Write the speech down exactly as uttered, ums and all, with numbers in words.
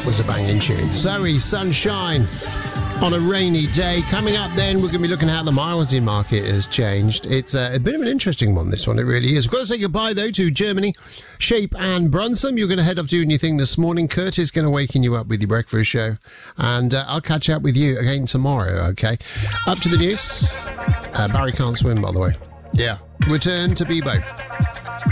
That was a banging tune. Zoe, Sunshine on a rainy day. Coming up then, we're going to be looking at how the Milesy market has changed. It's uh, a bit of an interesting one, this one. It really is. We've got to say goodbye, though, to Germany, Shape and Brunson. You're going to head off doing your thing this morning. Kurt is going to waken you up with your breakfast show. And uh, I'll catch up with you again tomorrow, okay? Up to the news. Uh, Barry can't swim, by the way. Yeah. Return to Bebo.